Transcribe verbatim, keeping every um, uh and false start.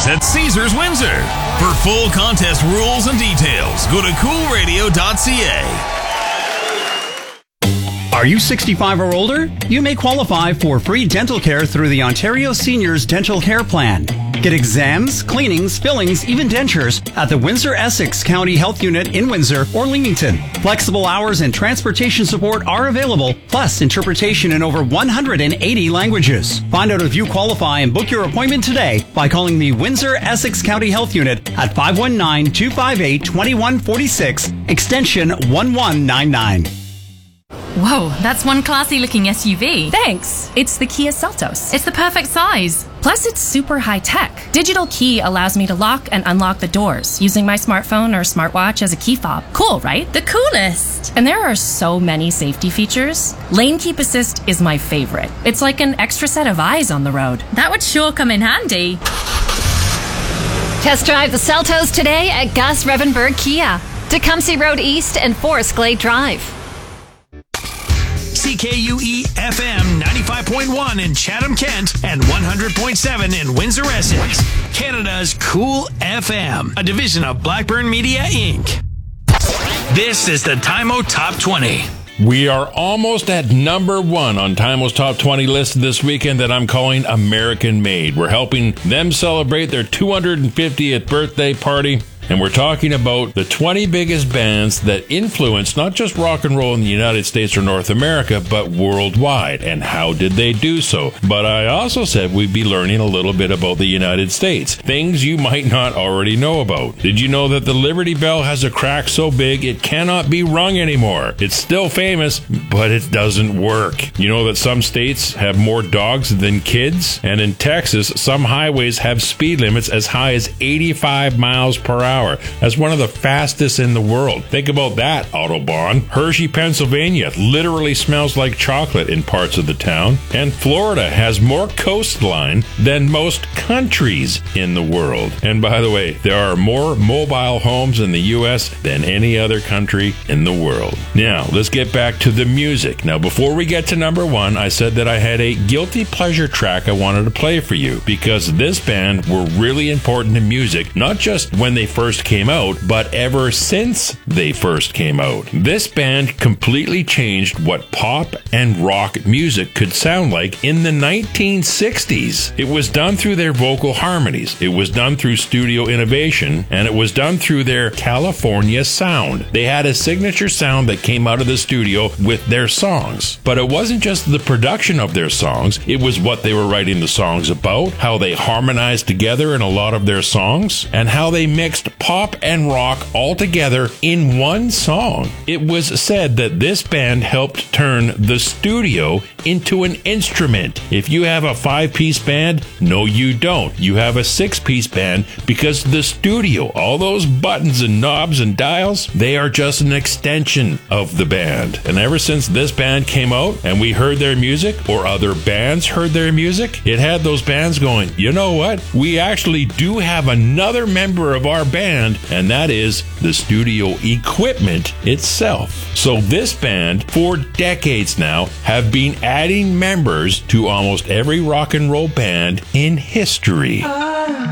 Caesars at Caesars Windsor. For full contest rules and details, go to cool radio dot c a. Are you sixty-five or older? You may qualify for free dental care through the Ontario Seniors Dental Care Plan. Get exams, cleanings, fillings, even dentures at the Windsor-Essex County Health Unit in Windsor or Leamington. Flexible hours and transportation support are available, plus interpretation in over one hundred eighty languages. Find out if you qualify and book your appointment today by calling the Windsor-Essex County Health Unit at five one nine, two five eight, two one four six, extension one one nine nine. Whoa, that's one classy looking S U V. Thanks. It's the Kia Seltos. It's the perfect size. Plus, it's super high tech. Digital key allows me to lock and unlock the doors using my smartphone or smartwatch as a key fob. Cool, right? The coolest. And there are so many safety features. Lane Keep Assist is my favorite. It's like an extra set of eyes on the road. That would sure come in handy. Test drive the Seltos today at Gus Revenberg Kia, Tecumseh Road East and Forest Glade Drive. C K U E F M ninety-five point one in Chatham, Kent, and one hundred point seven in Windsor, Essex. Canada's Cool F M, a division of Blackburn Media, Incorporated. This is the Time-O Top twenty. We are almost at number one on Time-O's Top twenty list this weekend that I'm calling American Made. We're helping them celebrate their two hundred fiftieth birthday party. And we're talking about the twenty biggest bands that influenced not just rock and roll in the United States or North America, but worldwide. And how did they do so? But I also said we'd be learning a little bit about the United States. Things you might not already know about. Did you know that the Liberty Bell has a crack so big it cannot be rung anymore? It's still famous, but it doesn't work. You know that some states have more dogs than kids? And in Texas, some highways have speed limits as high as eighty-five miles per hour. That's one of the fastest in the world. Think about that, Autobahn. Hershey, Pennsylvania literally smells like chocolate in parts of the town. And Florida has more coastline than most countries in the world. And by the way, there are more mobile homes in the U S than any other country in the world. Now, let's get back to the music. Now, before we get to number one, I said that I had a guilty pleasure track I wanted to play for you because this band were really important to music, not just when they first came out, but ever since they first came out. This band completely changed what pop and rock music could sound like in the nineteen sixties. It was done through their vocal harmonies, it was done through studio innovation, and it was done through their California sound. They had a signature sound that came out of the studio with their songs. But it wasn't just the production of their songs, it was what they were writing the songs about, how they harmonized together in a lot of their songs, and how they mixed pop and rock all together in one song. It was said that this band helped turn the studio into an instrument. If you have a five-piece band, no you don't. You have a six-piece band because the studio, all those buttons and knobs and dials, they are just an extension of the band. And ever since this band came out and we heard their music, or other bands heard their music, it had those bands going, you know what? We actually do have another member of our band, and that is the studio equipment itself. So this band, for decades now, have been adding members to almost every rock and roll band in history.